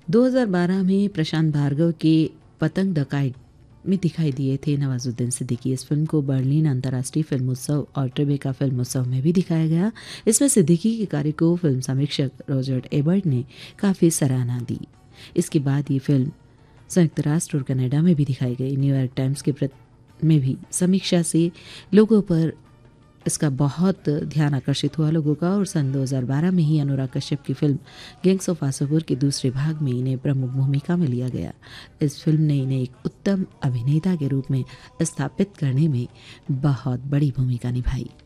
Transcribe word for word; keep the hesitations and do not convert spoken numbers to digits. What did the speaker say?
दो हज़ार बारह में प्रशांत भार्गव के पतंग द काइट में दिखाई दिए थे नवाजुद्दीन सिद्दीकी। इस फिल्म को बर्लिन अंतर्राष्ट्रीय फिल्म उत्सव और ट्रिबेका फिल्म उत्सव में भी दिखाया गया। इसमें सिद्दीकी के कार्य को फिल्म समीक्षक रॉजर एबर्ट ने काफ़ी सराहना दी। इसके बाद ये फिल्म संयुक्त राष्ट्र और कनाडा में भी दिखाई गई। न्यूयॉर्क टाइम्स के प्रति में भी समीक्षा से लोगों पर इसका बहुत ध्यान आकर्षित हुआ लोगों का, और सन दो हज़ार बारह में ही अनुराग कश्यप की फिल्म गैंग्स ऑफ वासेपुर के दूसरे भाग में इन्हें प्रमुख भूमिका में लिया गया। इस फिल्म ने इन्हें एक उत्तम अभिनेता के रूप में स्थापित करने में बहुत बड़ी भूमिका निभाई।